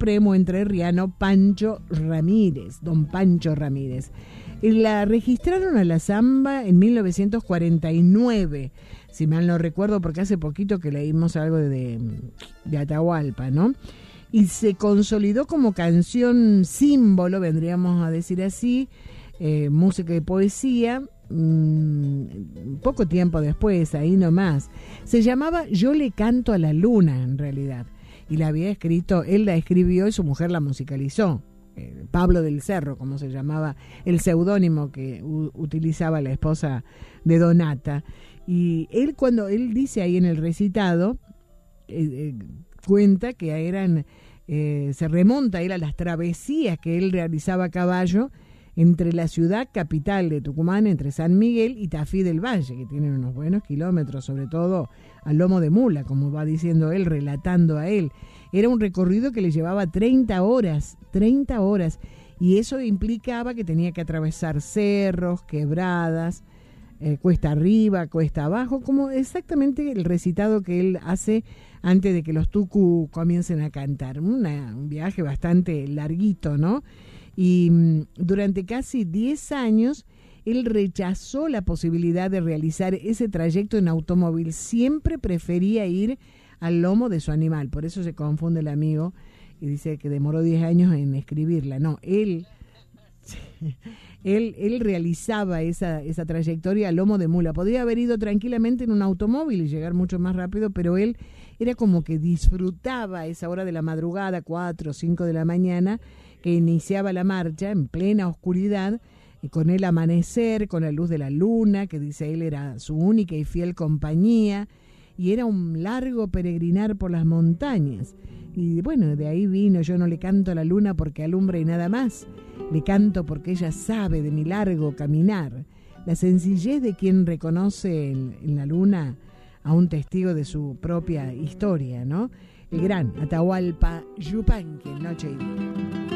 supremo entrerriano Pancho Ramírez, don Pancho Ramírez. La registraron a la samba en 1949, si mal no recuerdo, porque hace poquito que leímos algo de Atahualpa, ¿no? Y se consolidó como canción símbolo, vendríamos a decir así, música y poesía, poco tiempo después, ahí nomás. Se llamaba Yo le canto a la luna, en realidad, y la había escrito, él la escribió y su mujer la musicalizó. Pablo del Cerro, como se llamaba el seudónimo que utilizaba la esposa de Donata. Y él, cuando él dice ahí en el recitado, cuenta que eran, se remonta a él a las travesías que él realizaba a caballo entre la ciudad capital de Tucumán, entre San Miguel y Tafí del Valle, que tienen unos buenos kilómetros, sobre todo al lomo de mula, como va diciendo él, relatando a él. Era un recorrido que le llevaba 30 horas, y eso implicaba que tenía que atravesar cerros, quebradas, cuesta arriba, cuesta abajo, como exactamente el recitado que él hace antes de que los tucu comiencen a cantar. Un viaje bastante larguito, ¿no? Y durante casi 10 años él rechazó la posibilidad de realizar ese trayecto en automóvil, siempre prefería ir al lomo de su animal, por eso se confunde el amigo y dice que demoró 10 años en escribirla. No, él realizaba esa trayectoria al lomo de mula. Podría haber ido tranquilamente en un automóvil y llegar mucho más rápido, pero él era como que disfrutaba esa hora de la madrugada, 4 o 5 de la mañana, que iniciaba la marcha en plena oscuridad, y con el amanecer, con la luz de la luna, que dice él era su única y fiel compañía, y era un largo peregrinar por las montañas. Y bueno, de ahí vino: yo no le canto a la luna porque alumbra y nada más, le canto porque ella sabe de mi largo caminar. La sencillez de quien reconoce en la luna a un testigo de su propia historia, ¿no? El gran Atahualpa Yupanqui, Noche y Día.